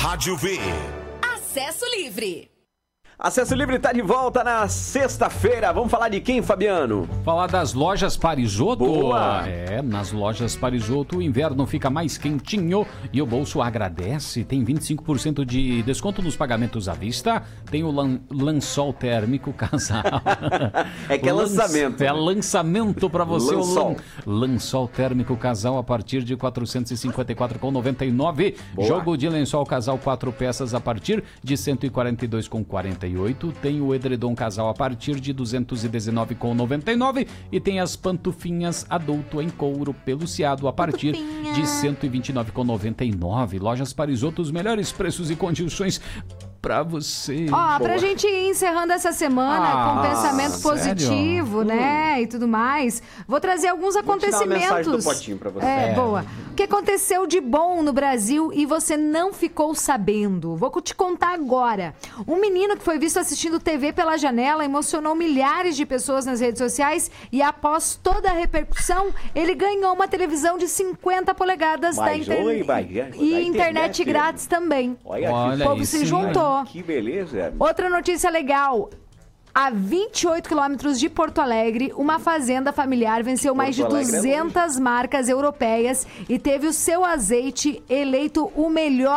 Rádio V. Acesso Livre. Acesso Livre está de volta na sexta-feira. Vamos falar de quem, Fabiano? Falar das lojas Parisoto. Boa. Nas lojas Parisoto o inverno fica mais quentinho e o bolso agradece. Tem 25% de desconto nos pagamentos à vista. Tem o lençol térmico casal. É que é lançamento. É lançamento para você. Lençol. O lençol térmico casal a partir de R$ 454,99. Jogo de lençol casal 4 peças a partir de R$ 142,48. Tem o edredom casal a partir de R$ 219,99 e tem as pantufinhas adulto em couro peluciado a partir de R$ 129,99. Lojas Parisoto, os melhores preços e condições pra você. Pra gente ir encerrando essa semana com um pensamento positivo, né? E tudo mais. Vou trazer alguns acontecimentos. Vou tirar uma mensagem do potinho pra você. Boa. O que aconteceu de bom no Brasil e você não ficou sabendo? Vou te contar agora. Um menino que foi visto assistindo TV pela janela emocionou milhares de pessoas nas redes sociais e após toda a repercussão, ele ganhou uma televisão de 50 polegadas da internet grátis também. Olha o povo se juntou. Que beleza. Outra notícia legal. A 28 quilômetros de Porto Alegre, uma fazenda familiar venceu mais de 200 marcas europeias e teve o seu azeite eleito o melhor